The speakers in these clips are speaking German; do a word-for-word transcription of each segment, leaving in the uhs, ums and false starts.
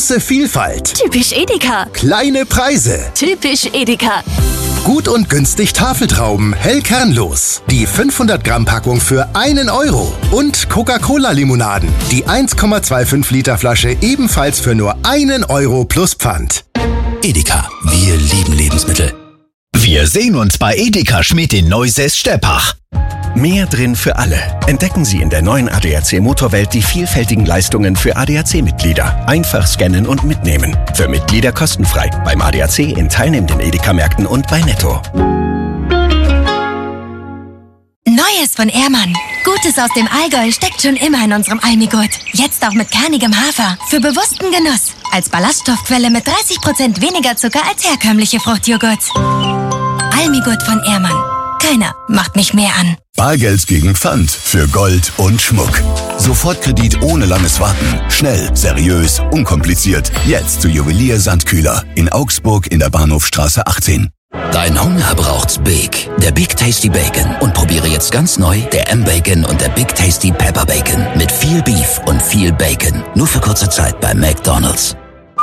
Große Vielfalt. Typisch Edeka. Kleine Preise. Typisch Edeka. Gut und günstig Tafeltrauben, hell kernlos. Die fünfhundert Gramm Packung für einen Euro. Und Coca-Cola-Limonaden. Die eins Komma fünfundzwanzig Liter Flasche ebenfalls für nur einen Euro plus Pfand. Edeka, wir lieben Lebensmittel. Wir sehen uns bei Edeka Schmidt in Neusäß-Steppach. Mehr drin für alle. Entdecken Sie in der neuen A D A C Motorwelt die vielfältigen Leistungen für A D A C-Mitglieder. Einfach scannen und mitnehmen. Für Mitglieder kostenfrei. Beim A D A C in teilnehmenden Edeka-Märkten und bei Netto. Neues von Ehrmann. Gutes aus dem Allgäu steckt schon immer in unserem Almigurt. Jetzt auch mit kernigem Hafer. Für bewussten Genuss. Als Ballaststoffquelle mit dreißig Prozent weniger Zucker als herkömmliche Fruchtjoghurts. Almigurt von Ehrmann. Keiner macht mich mehr an. Bargeld gegen Pfand für Gold und Schmuck. Sofortkredit ohne langes Warten. Schnell, seriös, unkompliziert. Jetzt zu Juwelier Sandkühler in Augsburg in der Bahnhofstraße achtzehn. Dein Hunger braucht's Big. Der Big Tasty Bacon. Und probiere jetzt ganz neu der M-Bacon und der Big Tasty Pepper Bacon. Mit viel Beef und viel Bacon. Nur für kurze Zeit bei McDonald's.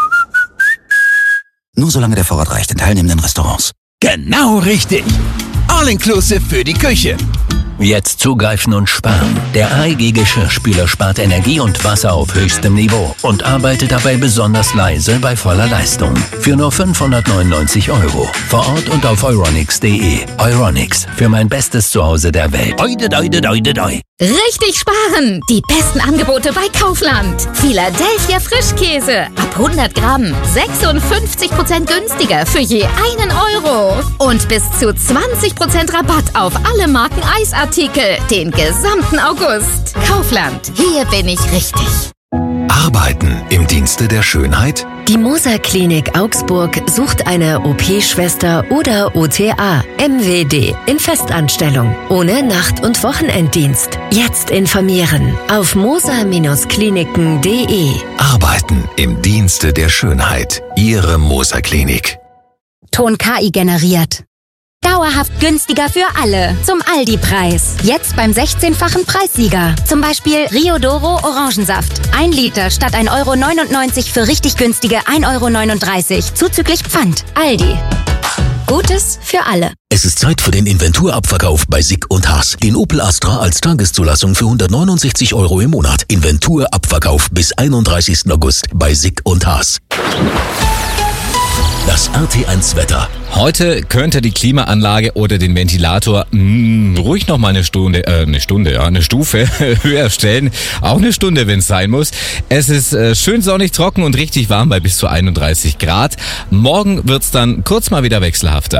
Nur solange der Vorrat reicht in teilnehmenden Restaurants. Genau richtig. All-inclusive für die Küche. Jetzt zugreifen und sparen. Der A E G-Geschirrspüler spart Energie und Wasser auf höchstem Niveau und arbeitet dabei besonders leise bei voller Leistung. Für nur fünfhundertneunundneunzig Euro. Vor Ort und auf euronics punkt de. Euronics, für mein bestes Zuhause der Welt. Oide, oide, oide, oide. Richtig sparen! Die besten Angebote bei Kaufland. Philadelphia Frischkäse. Ab hundert Gramm. sechsundfünfzig Prozent günstiger für je einen Euro. Und bis zu zwanzig Prozent Rabatt auf alle Marken Eisartikel. Den gesamten August. Kaufland. Hier bin ich richtig. Arbeiten im Dienste der Schönheit? Die Moser Klinik Augsburg sucht eine O P-Schwester oder O T A, M W D, in Festanstellung, ohne Nacht- und Wochenenddienst. Jetzt informieren auf moser Kliniken punkt de. Arbeiten im Dienste der Schönheit. Ihre Moser Klinik. Ton K I generiert. Dauerhaft günstiger für alle. Zum Aldi-Preis. Jetzt beim sechzehnfachen Preissieger. Zum Beispiel Riodoro Orangensaft. Ein Liter statt ein Euro neunundneunzig für richtig günstige ein Euro neununddreißig. Zuzüglich Pfand. Aldi. Gutes für alle. Es ist Zeit für den Inventurabverkauf bei Sick und Haas. Den Opel Astra als Tageszulassung für hundertneunundsechzig Euro im Monat. Inventurabverkauf bis einunddreißigsten August bei Sick und Haas. Das R T eins Wetter. Heute könnte die Klimaanlage oder den Ventilator mh, ruhig noch mal eine Stunde, äh, eine Stunde, ja, eine Stufe höher stellen. Auch eine Stunde, wenn es sein muss. Es ist äh, schön sonnig, trocken und richtig warm bei bis zu einunddreißig Grad. Morgen wird's dann kurz mal wieder wechselhafter.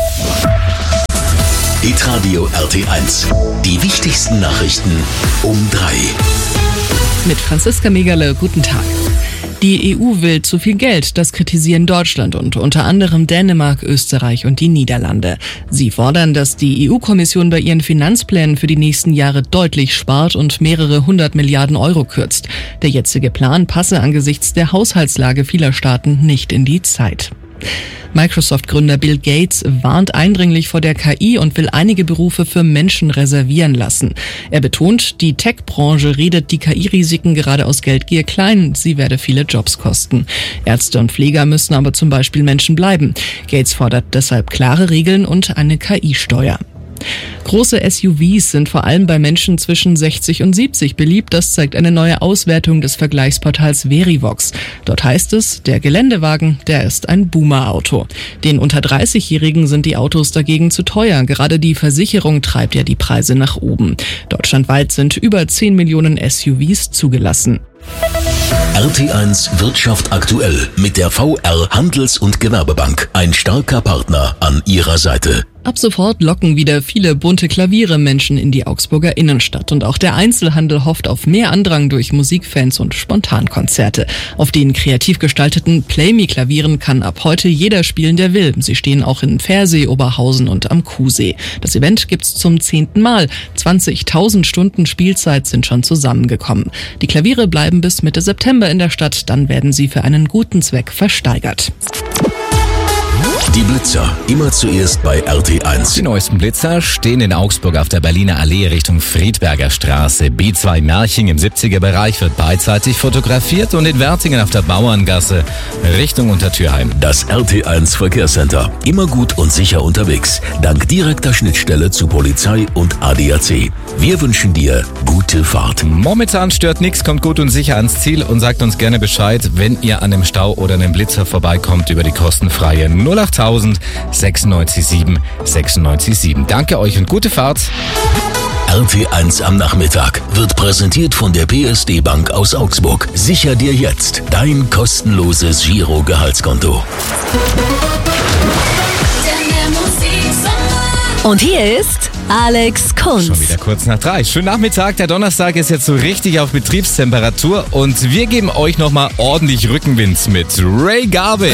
Hitradio R T eins. Die wichtigsten Nachrichten um drei. Mit Franziska Megerle, guten Tag. Die E U will zu viel Geld, das kritisieren Deutschland und unter anderem Dänemark, Österreich und die Niederlande. Sie fordern, dass die E U-Kommission bei ihren Finanzplänen für die nächsten Jahre deutlich spart und mehrere hundert Milliarden Euro kürzt. Der jetzige Plan passe angesichts der Haushaltslage vieler Staaten nicht in die Zeit. Microsoft-Gründer Bill Gates warnt eindringlich vor der K I und will einige Berufe für Menschen reservieren lassen. Er betont, die Tech-Branche redet die K I-Risiken gerade aus Geldgier klein, sie werde viele Jobs kosten. Ärzte und Pfleger müssen aber zum Beispiel Menschen bleiben. Gates fordert deshalb klare Regeln und eine K I-Steuer. Große S U Vs sind vor allem bei Menschen zwischen sechzig und siebzig beliebt. Das zeigt eine neue Auswertung des Vergleichsportals Verivox. Dort heißt es, der Geländewagen, der ist ein Boomer-Auto. Den unter dreißigjährigen sind die Autos dagegen zu teuer. Gerade die Versicherung treibt ja die Preise nach oben. Deutschlandweit sind über zehn Millionen S U Vs zugelassen. R T eins Wirtschaft aktuell mit der V R Handels- und Gewerbebank. Ein starker Partner an ihrer Seite. Ab sofort locken wieder viele bunte Klaviere Menschen in die Augsburger Innenstadt. Und auch der Einzelhandel hofft auf mehr Andrang durch Musikfans und Spontankonzerte. Auf den kreativ gestalteten Play-Me-Klavieren kann ab heute jeder spielen, der will. Sie stehen auch in Pfersee, Oberhausen und am Kuhsee. Das Event gibt's zum zehnten Mal. zwanzigtausend Stunden Spielzeit sind schon zusammengekommen. Die Klaviere bleiben bis Mitte September in der Stadt. Dann werden sie für einen guten Zweck versteigert. Die Blitzer, immer zuerst bei R T eins. Die neuesten Blitzer stehen in Augsburg auf der Berliner Allee Richtung Friedberger Straße. B zwei Merching im siebziger Bereich wird beidseitig fotografiert und in Wertingen auf der Bauerngasse Richtung Untertürheim. Das R T eins Verkehrscenter. Immer gut und sicher unterwegs. Dank direkter Schnittstelle zu Polizei und A D A C. Wir wünschen dir gute Fahrt. Momentan stört nichts, kommt gut und sicher ans Ziel und sagt uns gerne Bescheid, wenn ihr an einem Stau oder einem Blitzer vorbeikommt über die kostenfreie null acht tausend sechsundneunzig sieben sechsundneunzig sieben. Danke euch und gute Fahrt. R T eins am Nachmittag wird präsentiert von der P S D Bank aus Augsburg. Sicher dir jetzt dein kostenloses Giro-Gehaltskonto. Und hier ist Alex Kunz. Schon wieder kurz nach drei. Schönen Nachmittag. Der Donnerstag ist jetzt so richtig auf Betriebstemperatur und wir geben euch nochmal ordentlich Rückenwind mit Ray Garvey.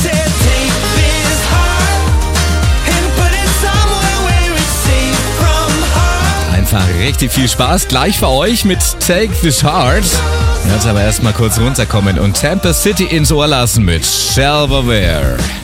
Einfach richtig viel Spaß gleich für euch mit Take This Heart. Jetzt aber erstmal kurz runterkommen und Tampa City ins Ohr lassen mit Shelverware.